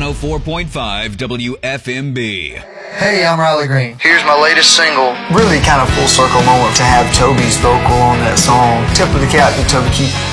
104.5 WFMB. Hey, I'm Riley Green. Here's my latest single. Really kind of full circle moment to have Toby's vocal on that song. Tip of the cap to Toby Keith.